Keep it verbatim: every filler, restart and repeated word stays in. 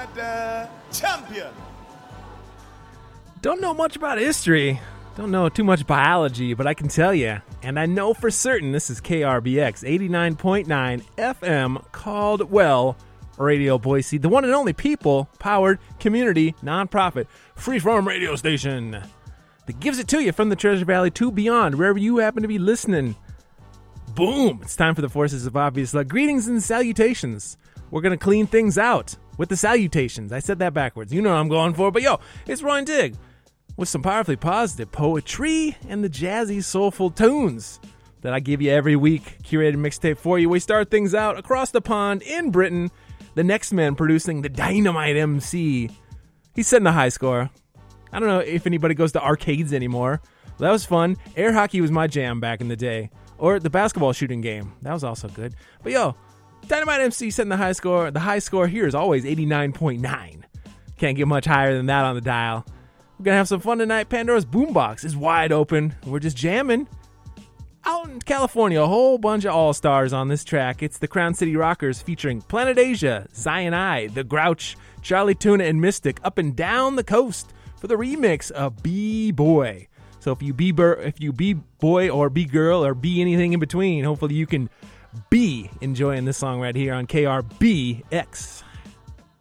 da, champion. Don't know much about history. Don't know too much biology, but I can tell you, and I know for certain this is K R B X eighty-nine point nine F M Caldwell Radio Boise, the one and only people-powered community nonprofit freeform radio station that gives it to you from the Treasure Valley to beyond, wherever you happen to be listening. Boom! It's time for the Forces of Obvious Luck. Greetings and salutations. We're going to clean things out with the salutations. I said that backwards. You know what I'm going for. But yo, it's Roy and Dig with some powerfully positive poetry and the jazzy, soulful tunes that I give you every week. Curated mixtape for you. We start things out across the pond in Britain. The next man producing the Dynamite M C. He's setting the high score. I don't know if anybody goes to arcades anymore. That was fun. Air hockey was my jam back in the day. Or the basketball shooting game. That was also good. But yo, Dynamite M C setting the high score. The high score here is always eighty-nine point nine. Can't get much higher than that on the dial. We're going to have some fun tonight. Pandora's Boombox is wide open. We're just jamming. Out in California, a whole bunch of all-stars on this track. It's the Crown City Rockers featuring Planet Asia, Zion I, The Grouch, Charlie Tuna, and Mystic up and down the coast for the remix of B-Boy. So if you be if you be boy or be girl or be anything in between, hopefully you can be enjoying this song right here on K R B X.